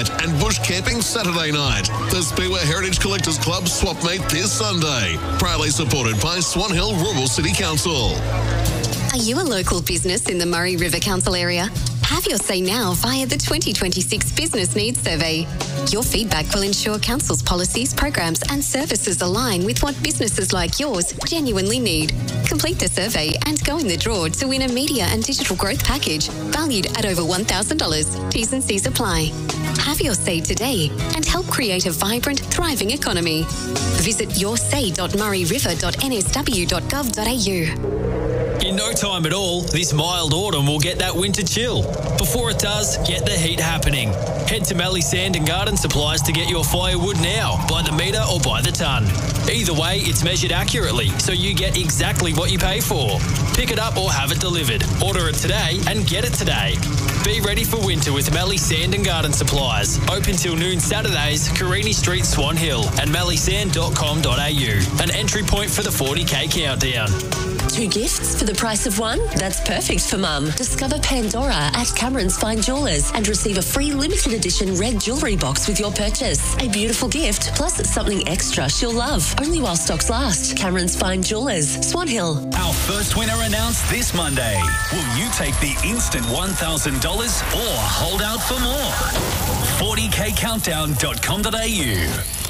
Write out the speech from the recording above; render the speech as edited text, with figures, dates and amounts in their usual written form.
night and bush camping Saturday night. The Speewah Heritage Collectors Club Swap Meet this Sunday. Proudly supported by Swan Hill Rural City Council. Are you a local business in the Murray River Council area? Have your say now via the 2026 Business Needs Survey. Your feedback will ensure Council's policies, programs and services align with what businesses like yours genuinely need. Complete the survey and go in the draw to win a media and digital growth package valued at over $1,000. T's and C's apply. Have your say today and help create a vibrant, thriving economy. Visit yoursay.murrayriver.nsw.gov.au. In no time at all, this mild autumn will get that winter chill. Before it does, get the heat happening. Head to Mallee Sand and Garden Supplies to get your firewood now, by the metre or by the tonne. Either way, it's measured accurately, so you get exactly what you pay for. Pick it up or have it delivered. Order it today and get it today. Be ready for winter with Mallee Sand and Garden Supplies. Open till noon Saturdays, Carini Street, Swan Hill, and malleysand.com.au. An entry point for the 40k countdown. 2 gifts for the price of 1? That's perfect for Mum. Discover Pandora at Cameron's Fine Jewellers and receive a free limited edition red jewellery box with your purchase. A beautiful gift, plus something extra she'll love. Only while stocks last. Cameron's Fine Jewellers, Swan Hill. Our first winner announced this Monday. Will you take the instant $1,000 or hold out for more? 40kcountdown.com.au